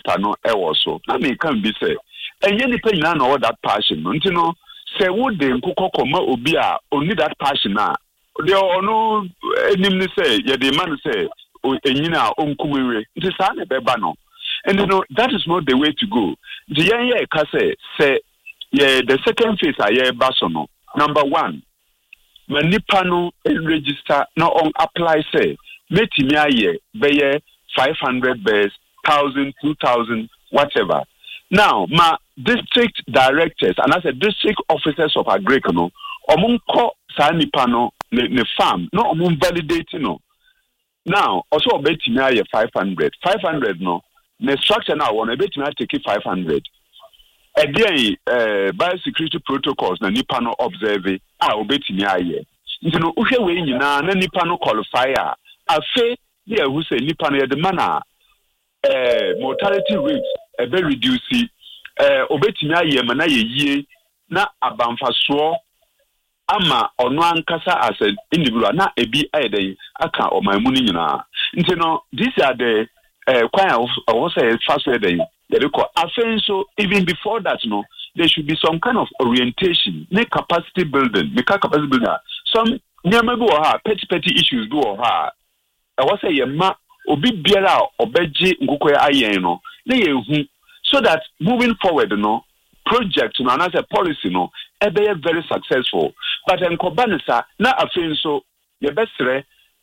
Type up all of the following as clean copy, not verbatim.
factor no so na me can be say enye nipa nyina na that passion no nti no say wo de nkokọ koma obi a only that passion a de ono enim ni say ye de man say enyina onkumewe nti sa na beba no and you know that is not the way to go the yen ka say the second phase aye baso no number 1 manipa no register no on apply say metimi aye be 500 beds 1000 2000 whatever now my district directors and as a district officers of agric no omunko sa nipa no ne farm no omun validate no now also betimi aye 500 no the structure now one betimi take 500 again biosecurity protocols na nipa no observe obetimi aye nti no uhwe we nyina na nipa no qualify afe ye who say nipa no the man mortality rate be reduce obetimi aye ma na ye na abamfaso ama ono ankasa as an individual na ebi ayedai aka omanmu ni nyina nti no these are the quite also fast way dey so even before that no there should be some kind of orientation make capacity building some nyama bi ha petty issues bi ha also ye ma obi biara obeji ngukoya ayen no na ye hu so that moving forward no project no as a policy no e be very successful but enkobanisa na afin so ye besre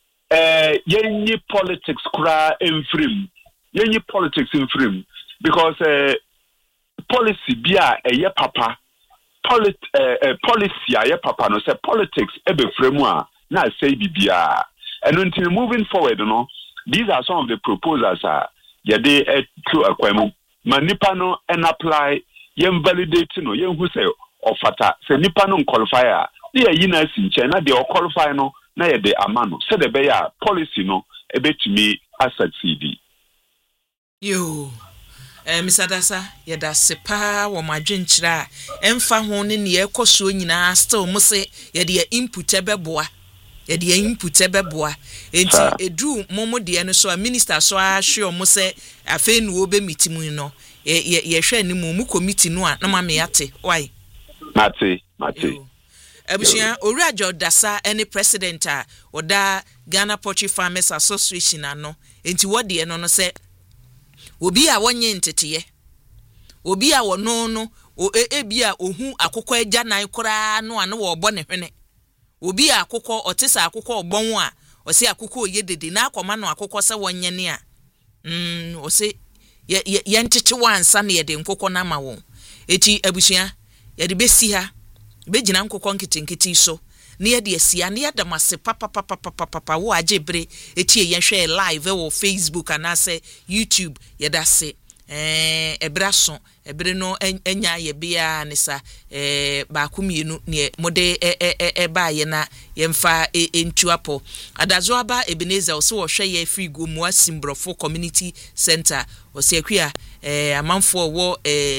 yenyi politics kra enfrim yenyi politics enfrim because policy bia eye papa policy aye papa no say politics ebe fremu a na say bibia and until moving forward no these are some of the proposals ye dey to akwemu manipa no and apply yen validate no yen who say ofata say nipa no qualifier ye yina sinche na de qualify no na ye de amano say the be ya policy no ebetumi succeed yo Mr. Dasa yeda sepa wo madwenkyira emfa ho ne ne ekoso nyina still mo se yede input ebeboa enti edu momo de no so a minister so a hwe mo se afa nu obe mitimu no ye hwe ni mu committee no a na ma me yate why mate Abusia Owurajo Dasa any president a oda Ghana Poultry Farmers Association ano enti wode no se obi a wonye ntete obi a wono no ebia ohu akokọ agya nan kora no ane wo bọ ne hwene obi a akokọ otesa akokọ ogbon a ose akokọ oyedede na akoma no akokọ se wonye ne a ose ye ntete wansa na ye de nkokọ na ma won eti abusua ye de besi ha begina nkokọ nkitinkiti so na ye de asia na ye da mase papa wo ajebre eti ye hwe live wo Facebook anase YouTube ye da se ebraso ebre no enya ye bia ne sa ba kumienu ne mode ba ye na ye mfa entuapo adazo aba Ebenezer so wo hwe ye free go mu asimbrofo community center o se akua amanfo wo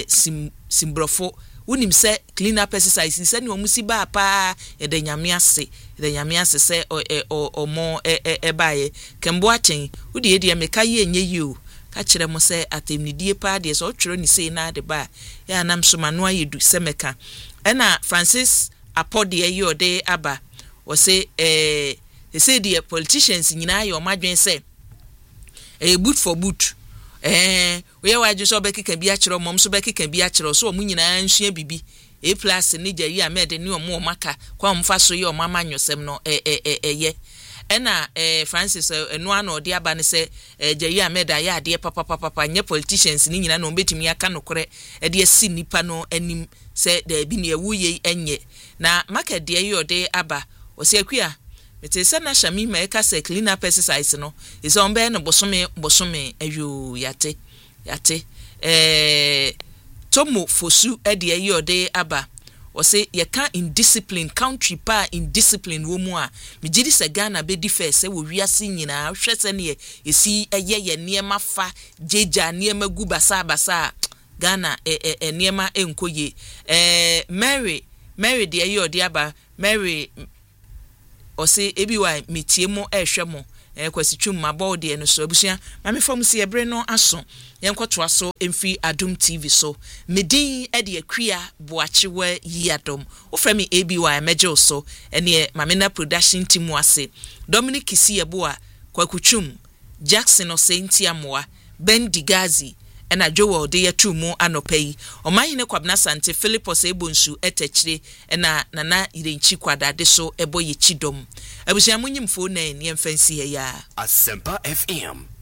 simbrofo unim se cleaner pesticides se ne omusi ba pa de nyame ase se omo baye kembo achen udi edi meka ye enye yi o ka kire mo se atemnidie pa de so twero ni sei na de ba ya nam so mano ayedu se meka ena Francis Apode ye ode aba o se say the politicians nyina ye o madwen se boot for boot we waje so bekeka bi akiro mom so bekeka bi akiro so omu nyina ansua bibi plus ni jari amede ni omu maka kwa mfa so ye omama nyosem no ye ena Francis eno ana odi aba ne se jari amede ya ade papa nye politicians ni nyina no betimi aka nokore de asi nipa no anim se da bi ne ewuye enye na maka de ye ode aba o se akua mete se na shami ma eka se cleaner pesticides no is on be no bosome ayo yate Tomo Fosu ede ye ode aba o se ye kan indiscipline country pa indiscipline wo mu a megidi se Ghana be di first se wo wiase nyina hwe se ne esi ye niema fa jeja niema gu basa Ghana niema enkoye Mary de ye ode aba Mary o se ebi wa metiemo ehwe mo kwasi twum mabɔ de no so abusua mame fam si ebre no aso yenkɔtoa so emfi Adom TV so medin de akua boachewa yiadom wo frɛ me ABY meje so ene mame na production team ase Dominic Kisiebo a kwakutwum Jackson Osentiamoa Ben Digazi ena Joel de yatumu anopai omayine kwabna sante Philipos ebonsu etechire ena nana irenchi kwadade so ebo ye chidom abusia munyimfo na yemfansi ya Asempa FM